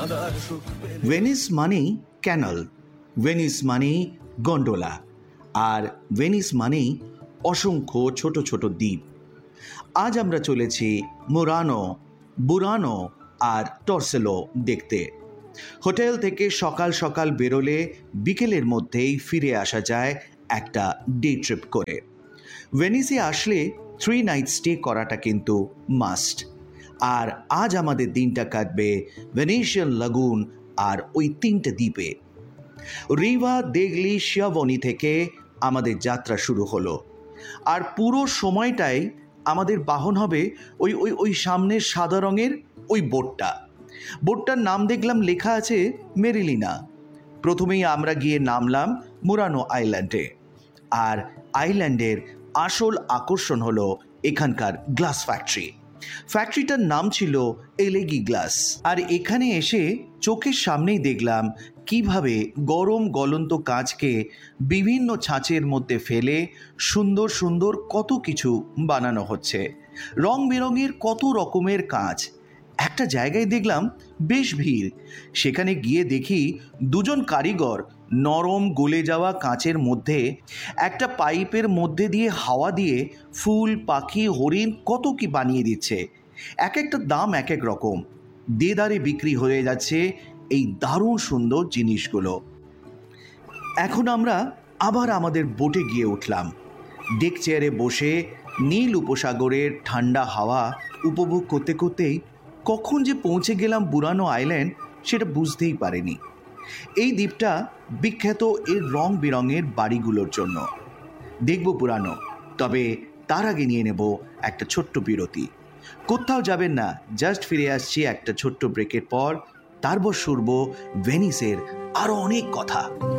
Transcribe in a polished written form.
Venice মানেই canal, Venice মানেই gondola, আর Venice মানেই অসংখ্য ছোট ছোট দ্বীপ। আজ আমরা চলেছি মুরানো, বুরানো আর টর্সেলো দেখতে। হোটেল থেকে সকাল সকাল বেরোলে বিকেলের মধ্যেই ফিরে আসা যায় একটা ডে ট্রিপ করে। ভেনিসে আসলে 3 নাইট স্টে করাটা কিন্তু মাস্ট। আর আজ আমাদের দিনটা কাটবে ভেনিশিয়ান লাগুন আর ওই 3টে দ্বীপে। রিভা দেগলি শিয়াভনি থেকে আমাদের যাত্রা শুরু হলো, আর পুরো সময়টাই আমাদের বাহন হবে ওই ওই ওই সামনের সাদা রঙের ওই বোটটার নাম দেখলাম লেখা আছে মেরিলিনা। প্রথমেই আমরা গিয়ে নামলাম মুরানো আইল্যান্ডে, আর আইল্যান্ডের আসল আকর্ষণ হলো এখানকার গ্লাস ফ্যাক্টরিটার নাম ছিল এলেগি গ্লাস। আর এখানে এসে চোখের সামনেই দেখলাম কিভাবে গরম গলন্ত কাঁচকে বিভিন্ন ছাঁচের মধ্যে ফেলে সুন্দর সুন্দর কত কিছু বানানো হচ্ছে। রং বেরঙের কত রকমের কাঁচ। একটা জায়গায় দেখলাম বেশ ভিড়। সেখানে গিয়ে দেখি দুজন কারিগর নরম গলে যাওয়া কাঁচের মধ্যে একটা পাইপের মধ্যে দিয়ে হাওয়া দিয়ে ফুল, পাখি, হরিণ কত কি বানিয়ে দিচ্ছে। এক একটা দাম এক এক রকম। দেদারে বিক্রি হয়ে যাচ্ছে এই দারুণ সুন্দর জিনিসগুলো। এখন আমরা আবার আমাদের বোটে গিয়ে উঠলাম। ডেক চেয়ারে বসে নীল উপসাগরের ঠান্ডা হাওয়া উপভোগ করতে করতেই কখন যে পৌঁছে গেলাম বুরানো আইল্যান্ড সেটা বুঝতেই পারিনি। এই দ্বীপটা বিখ্যাত এর রং বেরঙের বাড়িগুলোর জন্য। দেখব পুরানো, তবে তার আগে নিয়ে নেব একটা ছোট্ট বিরতি। কোথাও যাবেন না, জাস্ট ফিরে আসছি একটা ছোট্ট ব্রেকের পর। তারপর শুনব ভেনিসের আরও অনেক কথা।